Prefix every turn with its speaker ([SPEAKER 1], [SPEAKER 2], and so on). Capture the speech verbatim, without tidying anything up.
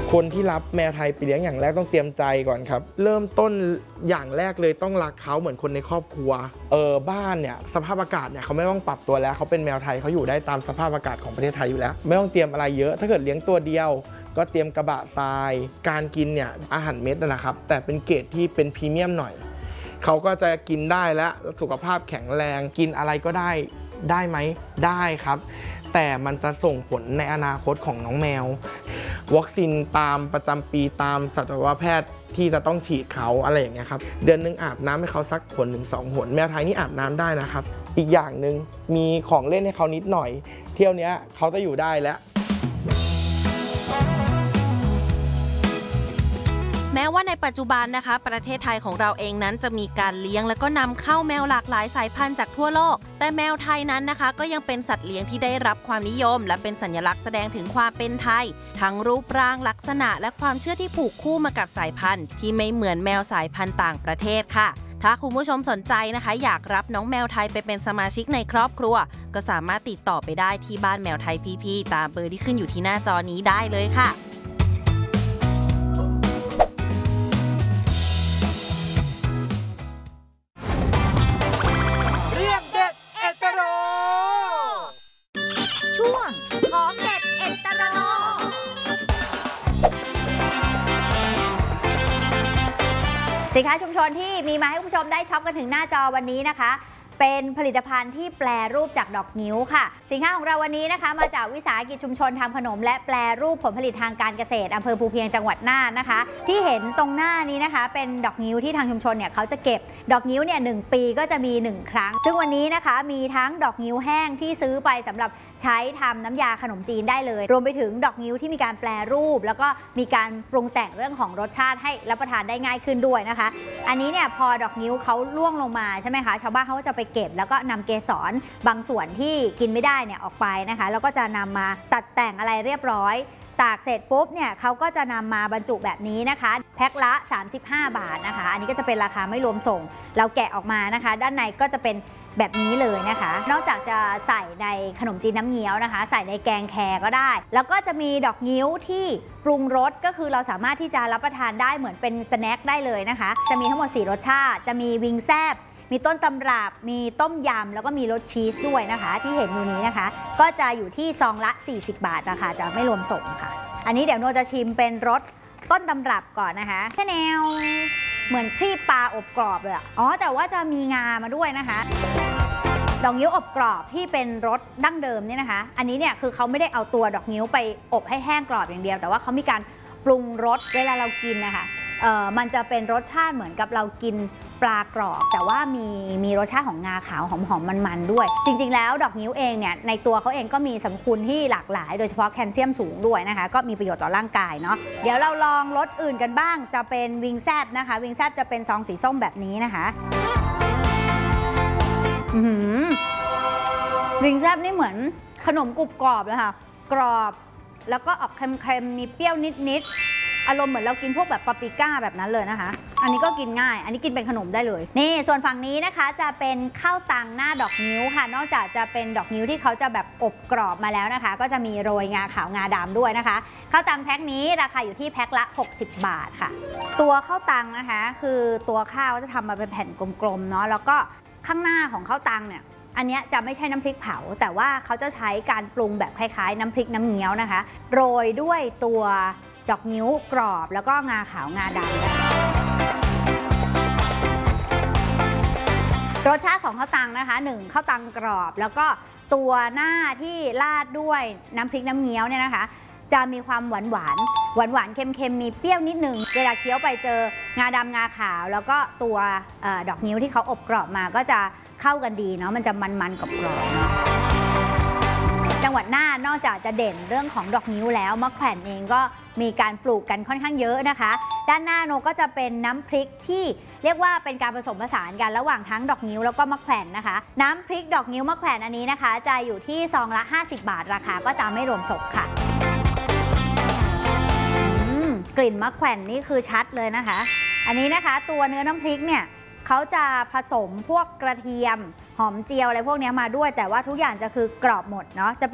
[SPEAKER 1] คนที่รับแมวไทยไปเลี้ยงอย่างแรกต้องเตรียมใจก่อนครับเริ่มต้นอย่างแรกเลยต้องรักเขาเหมือนคนในครอบครัวเออบ้านเนี่ยสภาพอากาศเนี่ยเขาไม่ต้องปรับตัวแล้วเขาเป็นแมวไทยเขาอยู่ได้ตามสภาพอากาศของประเทศไทยอยู่แล้วไม่ต้องเตรียมอะไรเยอะถ้าเกิดเลี้ยงตัวเดียวก็เตรียมกระบะทรายการกินเนี่ยอาหารเม็ดนะครับแต่เป็นเกรดที่เป็นพรีเมียมหน่อยเขาก็จะกินได้และสุขภาพแข็งแรงกินอะไรก็ได้ได้ไหมได้ครับแต่มันจะส่งผลในอนาคตของน้องแมววัคซีนตามประจำปีตามสัตวแพทย์ที่จะต้องฉีดเขาอะไรอย่างเงี้ยครับเดือนนึงอาบน้ำให้เขาสักหนถึงสองหนแมวไทยนี่อาบน้ำได้นะครับอีกอย่างหนึ่งมีของเล่นให้เขานิดหน่อยเที่ยวนี้เขาจะอยู่ได้แล้ว
[SPEAKER 2] แม้ว่าในปัจจุบันนะคะประเทศไทยของเราเองนั้นจะมีการเลี้ยงและก็นำเข้าแมวหลากหลายสายพันธุ์จากทั่วโลกแต่แมวไทยนั้นนะคะก็ยังเป็นสัตว์เลี้ยงที่ได้รับความนิยมและเป็นสัญลักษณ์แสดงถึงความเป็นไทยทั้งรูปร่างลักษณะและความเชื่อที่ผูกคู่มากับสายพันธุ์ที่ไม่เหมือนแมวสายพันธุ์ต่างประเทศค่ะถ้าคุณผู้ชมสนใจนะคะอยากรับน้องแมวไทยไปเป็นสมาชิกในครอบครัวก็สามารถติดต่อไปได้ที่บ้านแมวไทยพีพีตามเบอร์ที่ขึ้นอยู่ที่หน้าจอนี้ได้เลยค่ะ
[SPEAKER 3] ของเด็ดเอ็ดตโรสินค้าชุมชนที่มีมาให้คุณผู้ชมได้ช็อปกันถึงหน้าจอวันนี้นะคะเป็นผลิตภัณฑ์ที่แปรรูปจากดอกงิ้วค่ะสินค้าของเราวันนี้นะคะมาจากวิสาหกิจชุมชนทำขนมและแปรรูปผลผลิตทางการเกษตรอำเภอภูเพียงจังหวัดน่านนะคะที่เห็นตรงหน้านี้นะคะเป็นดอกงิ้วที่ทางชุมชนเนี่ยเขาจะเก็บดอกงิ้วเนี่ยหนึ่งปีก็จะมีหนึ่งครั้งซึ่งวันนี้นะคะมีทั้งดอกงิ้วแห้งที่ซื้อไปสำหรับใช้ทำน้ำยาขนมจีนได้เลยรวมไปถึงดอกงิ้วที่มีการแปรรูปแล้วก็มีการปรุงแต่งเรื่องของรสชาติให้รับประทานได้ง่ายขึ้นด้วยนะคะอันนี้เนี่ยพอดอกงิ้วเขาล่วงลงมาใช่ไหมคะชาวบ้านเขาก็จะไปเก็บแล้วก็นำเกสรบางส่วนที่กินไม่ได้เนี่ยออกไปนะคะแล้วก็จะนำมาตัดแต่งอะไรเรียบร้อยตากเสร็จปุ๊บเนี่ยเขาก็จะนำมาบรรจุแบบนี้นะคะแพ็คละสามสิบห้าบาทนะคะอันนี้ก็จะเป็นราคาไม่รวมส่งเราแกะออกมานะคะด้านในก็จะเป็นแบบนี้เลยนะคะนอกจากจะใส่ในขนมจีนน้ำเงี้ยวนะคะใส่ในแกงแครก็ได้แล้วก็จะมีดอกงิ้วที่ปรุงรสก็คือเราสามารถที่จะรับประทานได้เหมือนเป็นสแน็คได้เลยนะคะจะมีทั้งหมดสี่รสชาติจะมีวิงแซบมีต้นตำรับมีต้มยำแล้วก็มีรสชีสด้วยนะคะที่เห็นอยู่นี้นะคะก็จะอยู่ที่ซองละสี่สิบบาทราคาจะไม่รวมส่งค่ะอันนี้เดี๋ยวโนจะชิมเป็นรสต้นตำรับก่อนนะคะแค่แนวเหมือนครีบปลาอบกรอบเลยอ๋อแต่ว่าจะมีงามาด้วยนะคะดอกงิ้วอบกรอบที่เป็นรสดั้งเดิมเนี่ยนะคะอันนี้เนี่ยคือเขาไม่ได้เอาตัวดอกงิ้วไปอบให้แห้งกรอบอย่างเดียวแต่ว่าเขามีการปรุงรสเวลาเรากินนะคะเอ่อมันจะเป็นรสชาติเหมือนกับเรากินปลากรอบแต่ว่ามีมีรสชาติของงาขาวหอมๆมันๆด้วยจริงๆแล้วดอกงิ้วเองเนี่ยในตัวเขาเองก็มีสรรพคุณที่หลากหลายโดยเฉพาะแคลเซียมสูงด้วยนะคะก็มีประโยชน์ต่อร่างกายเนาะเดี๋ยวเราลองรสอื่นกันบ้างจะเป็นวิงแซบนะคะวิงแซบจะเป็นซองสีส้มแบบนี้นะคะอือวิงแซบนี่เหมือนขนมกรุบกรอบเลยค่ะกรอบแล้วก็ออกเค็มๆมีเปรี้ยวนิดๆอารมณ์เหมือนเรากินพวกแบบปาปริก้าแบบนั้นเลยนะคะอันนี้ก็กินง่ายอันนี้กินเป็นขนมได้เลยนี่ส่วนฝั่งนี้นะคะจะเป็นข้าวตังหน้าดอกงิ้วค่ะนอกจากจะเป็นดอกงิ้วที่เขาจะแบบอบกรอบมาแล้วนะคะก็จะมีโรยงาขาวงาดำด้วยนะคะข้าวตังแพ็คนี้ราคาอยู่ที่แพ็คละหกสิบบาทค่ะตัวข้าวตังนะคะคือตัวข้าวจะทำมาเป็นแผ่นกลมๆเนาะแล้วก็ข้างหน้าของข้าวตังเนี่ยอันนี้จะไม่ใช่น้ำพริกเผาแต่ว่าเขาจะใช้การปรุงแบบคล้ายๆน้ำพริกน้ำเงี้ยวนะคะโรยด้วยตัวดอกงิ้วกรอบแล้วก็งาขาวงาดำนะคะรสชาติของข้าวตังนะคะหนึ่งข้าวตังกรอบแล้วก็ตัวหน้าที่ราดด้วยน้ำพริกน้ำเงี้ยวเนี่ยนะคะจะมีความหวานหวานหวานหวานเค็มๆมีเปรี้ยวนิดนึงเวลาเคี้ยวไปเจองาดำงาขาวแล้วก็ตัวดอกงิ้วที่เขาอบกรอบมาก็จะเข้ากันดีเนาะมันจะมันๆกับกรอบเนาะจังหวัดน่านนอกจากจะเด่นเรื่องของดอกงิ้วแล้วมะแขวนเองก็มีการปลูกกันค่อนข้างเยอะนะคะด้านหน้าโนก็จะเป็นน้ำพริกที่เรียกว่าเป็นการผสมผสานกันระหว่างทั้งดอกงิ้วแล้วก็มะแขวนนะคะน้ำพริกดอกงิ้วมะแขวนอันนี้นะคะจะอยู่ที่ซองละห้าสิบบาทราคาก็จะไม่รวมส่งค่ะกลิ่นมะแขวนนี่คือชัดเลยนะคะอันนี้นะคะตัวเนื้อน้ำพริกเนี่ยเขาจะผสมพวกกระเทียมหอมเจียวอะไรพวกนี้มาด้วยแต่ว่าทุกอย่างจะคือกรอบหมดเนาะจะ